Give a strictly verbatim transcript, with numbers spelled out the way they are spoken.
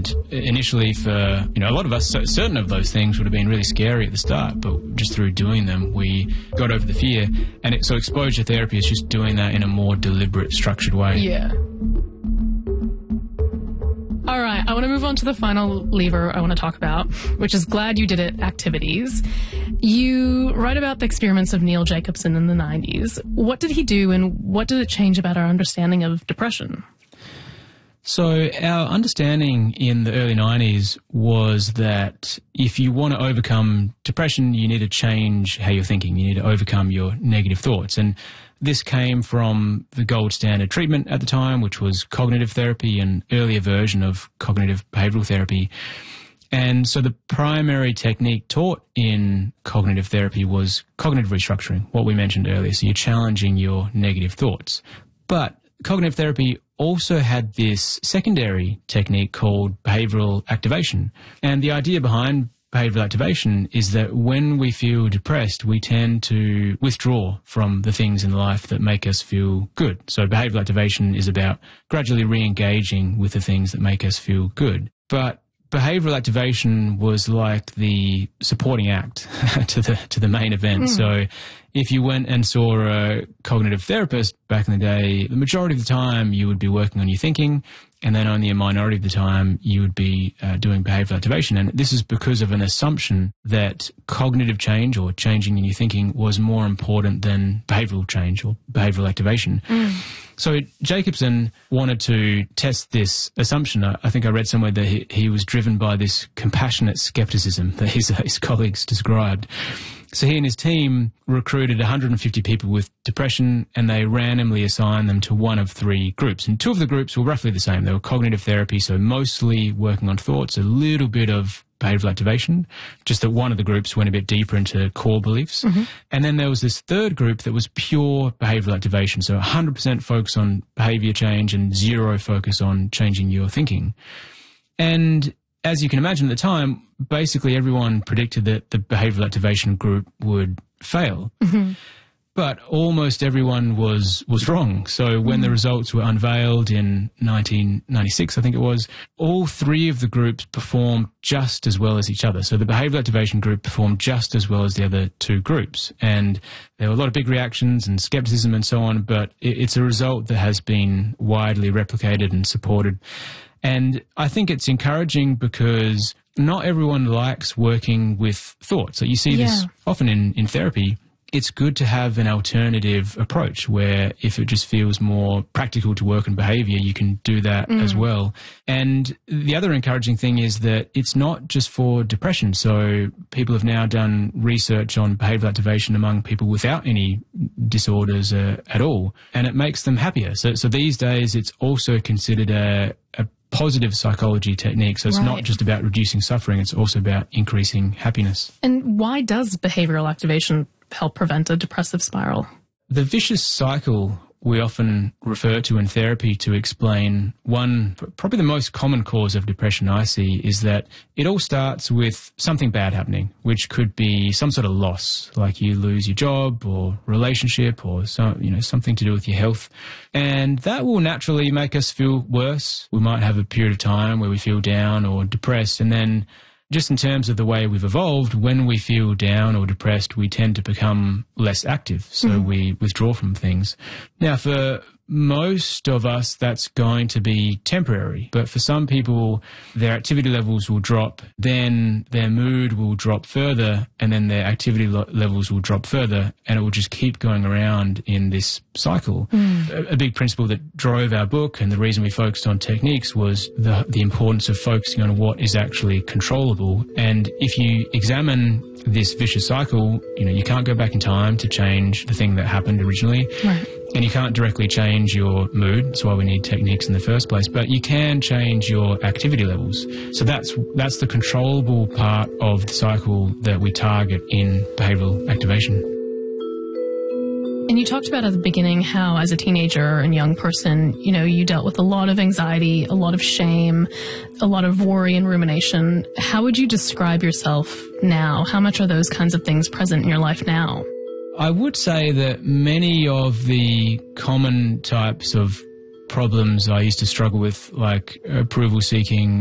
And initially for, you know, a lot of us, certain of those things would have been really scary at the start, but just through doing them, we got over the fear. And it, so exposure therapy is just doing that in a more deliberate, structured way. Yeah. All right, I want to move on to the final lever I want to talk about, which is glad you did it activities. You write about the experiments of Neil Jacobson in the nineties. What did he do, and what did it change about our understanding of depression? So our understanding in the early nineties was that if you want to overcome depression, you need to change how you're thinking. You need to overcome your negative thoughts. And this came from the gold standard treatment at the time, which was cognitive therapy, an earlier version of cognitive behavioral therapy. And so the primary technique taught in cognitive therapy was cognitive restructuring, what we mentioned earlier. So you're challenging your negative thoughts. But cognitive therapy also had this secondary technique called behavioral activation. And the idea behind behavioral activation is that when we feel depressed, we tend to withdraw from the things in life that make us feel good. So behavioral activation is about gradually re-engaging with the things that make us feel good. But behavioral activation was like the supporting act to the to the main event. Mm. So if you went and saw a cognitive therapist back in the day, the majority of the time you would be working on your thinking, and then only a minority of the time you would be uh, doing behavioral activation. And this is because of an assumption that cognitive change or changing in your thinking was more important than behavioral change or behavioral activation. Mm. So Jacobson wanted to test this assumption. I think I read somewhere that he, he was driven by this compassionate skepticism that his, his colleagues described. So he and his team recruited one hundred fifty people with depression, and they randomly assigned them to one of three groups. And two of the groups were roughly the same. They were cognitive therapy, so mostly working on thoughts, a little bit of behavioral activation, just that one of the groups went a bit deeper into core beliefs. Mm-hmm. And then there was this third group that was pure behavioral activation, so one hundred percent focus on behavior change and zero focus on changing your thinking. And as you can imagine at the time, basically everyone predicted that the behavioral activation group would fail. Mm-hmm. But almost everyone was was wrong. So when mm. the results were unveiled in nineteen ninety-six, I think it was, all three of the groups performed just as well as each other. So the behavioral activation group performed just as well as the other two groups. And there were a lot of big reactions and skepticism and so on, but it, it's a result that has been widely replicated and supported. And I think it's encouraging because not everyone likes working with thoughts. So you see yeah. this often in, in therapy. It's good to have an alternative approach where if it just feels more practical to work on behavior, you can do that mm. as well. And the other encouraging thing is that it's not just for depression. So people have now done research on behavioral activation among people without any disorders uh, at all, and it makes them happier. So, so these days it's also considered a, a positive psychology technique. So it's right. not just about reducing suffering, it's also about increasing happiness. And why does behavioral activation help prevent a depressive spiral? The vicious cycle we often refer to in therapy to explain one, probably the most common cause of depression I see, is that it all starts with something bad happening, which could be some sort of loss, like you lose your job or relationship or some, you know, something to do with your health. And that will naturally make us feel worse. We might have a period of time where we feel down or depressed, and then just in terms of the way we've evolved, when we feel down or depressed, we tend to become less active. So mm-hmm. we withdraw from things. Now, for most of us, that's going to be temporary. But for some people, their activity levels will drop, then their mood will drop further, and then their activity lo- levels will drop further, and it will just keep going around in this cycle. Mm. A, a big principle that drove our book, and the reason we focused on techniques, was the, the importance of focusing on what is actually controllable. And if you examine this vicious cycle, you know, you can't go back in time to change the thing that happened originally. Right. And you can't directly change your mood. That's why we need techniques in the first place. But you can change your activity levels. So that's that's the controllable part of the cycle that we target in behavioral activation. And you talked about at the beginning how as a teenager and young person, you know, you dealt with a lot of anxiety, a lot of shame, a lot of worry and rumination. How would you describe yourself now? How much are those kinds of things present in your life now? I would say that many of the common types of problems I used to struggle with, like approval seeking,